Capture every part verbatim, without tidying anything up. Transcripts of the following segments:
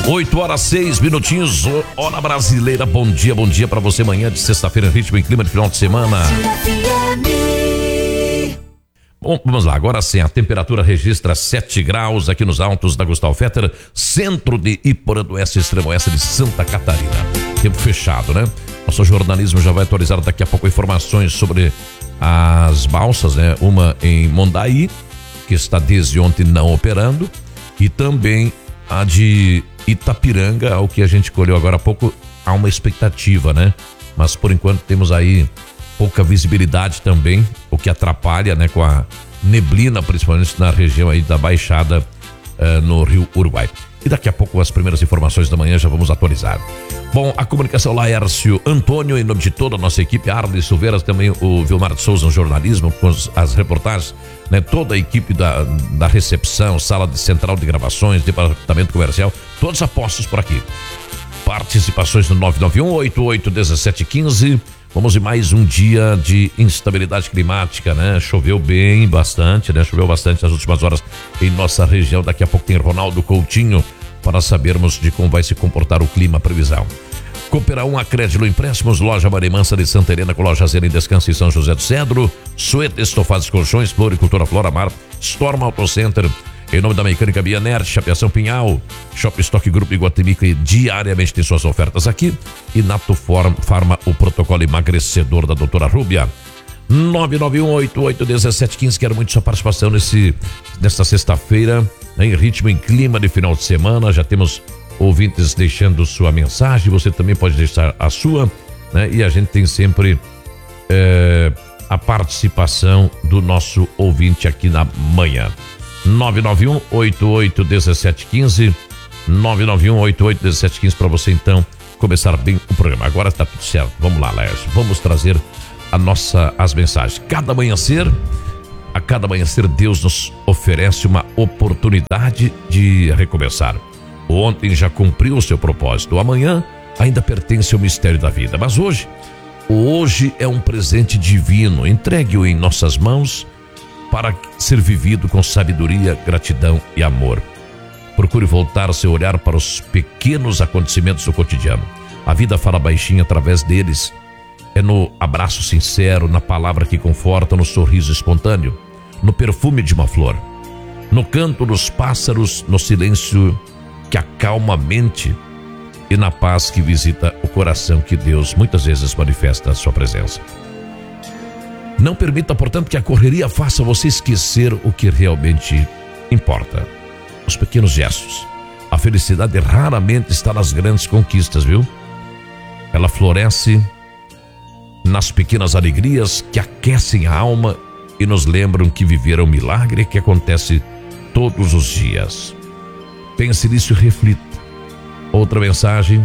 oito horas, seis minutinhos, hora brasileira. Bom dia, bom dia para você. Manhã de sexta-feira, ritmo e clima de final de semana. Bom, vamos lá, agora sim, a temperatura registra sete graus aqui nos altos da Gustavo Fetter, centro de Iporã do Oeste, extremo oeste de Santa Catarina. Tempo fechado, né? Nosso jornalismo já vai atualizar daqui a pouco informações sobre as balsas, né? Uma em Mondaí, que está desde ontem não operando, e também a de Itapiranga, ao que a gente colheu agora há pouco, há uma expectativa, né? Mas por enquanto temos aí pouca visibilidade também, o que atrapalha, né, com a neblina, principalmente na região aí da Baixada, uh, no Rio Uruguai. E daqui a pouco as primeiras informações da manhã já vamos atualizar. Bom, a comunicação Laércio Antônio, em nome de toda a nossa equipe, Arles Silveira, também o Vilmar de Souza no jornalismo, com as reportagens, né, toda a equipe da, da recepção, sala de central de gravações, departamento comercial, todos apostos por aqui. Participações no nove nove um, oito oito um sete um cinco. Vamos em mais um dia de instabilidade climática, né? Choveu bem, bastante, né? Choveu bastante nas últimas horas em nossa região. Daqui a pouco tem Ronaldo Coutinho para sabermos de como vai se comportar o clima, a previsão. Coopera um, Acrédito Empréstimos, Loja Maria Mansa de Santa Helena, com loja Zero em Descanso em São José do Cedro, Sueta Estofados Colchões, Floricultura Flora Mar, Storm Auto Center, em nome da Mecânica Bianert, Chapeação Pinhal, Shop Stock Grupo Iguatemi, que diariamente tem suas ofertas aqui, e Nato Farma, o protocolo emagrecedor da doutora Rúbia. nove nove um, oito oito um sete um cinco, quero muito sua participação nesse, nesta sexta-feira, né, em ritmo, em clima de final de semana. Já temos ouvintes deixando sua mensagem, você também pode deixar a sua, né, e a gente tem sempre é, a participação do nosso ouvinte aqui na manhã. nove nove um, oito oito um sete um cinco, nove nove um, oito oito um sete um cinco, para você então começar bem o programa. Agora está tudo certo, vamos lá, Laércio, vamos trazer a nossa, as mensagens. Cada amanhecer, a cada amanhecer Deus nos oferece uma oportunidade de recomeçar. O ontem já cumpriu o seu propósito, o amanhã ainda pertence ao mistério da vida, mas hoje, o hoje é um presente divino, entregue-o em nossas mãos para ser vivido com sabedoria, gratidão e amor. Procure voltar seu olhar para os pequenos acontecimentos do cotidiano. A vida fala baixinho através deles. É no abraço sincero, na palavra que conforta, no sorriso espontâneo, no perfume de uma flor, no canto dos pássaros, no silêncio que acalma a mente e na paz que visita o coração, que Deus muitas vezes manifesta a sua presença. Não permita, portanto, que a correria faça você esquecer o que realmente importa. Os pequenos gestos. A felicidade raramente está nas grandes conquistas, viu? Ela floresce nas pequenas alegrias que aquecem a alma e nos lembram que viver é um milagre que acontece todos os dias. Pense nisso e reflita. Outra mensagem.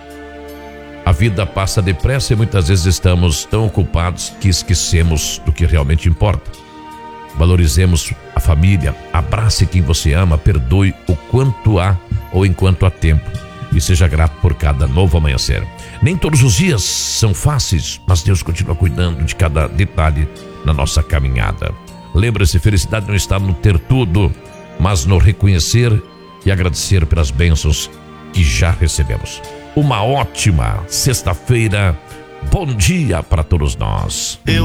A vida passa depressa e muitas vezes estamos tão ocupados que esquecemos do que realmente importa. Valorizemos a família, abrace quem você ama, perdoe o quanto há ou enquanto há tempo e seja grato por cada novo amanhecer. Nem todos os dias são fáceis, mas Deus continua cuidando de cada detalhe na nossa caminhada. Lembre-se, felicidade não está no ter tudo, mas no reconhecer e agradecer pelas bênçãos que já recebemos. Uma ótima sexta-feira. Bom dia para todos nós. Eu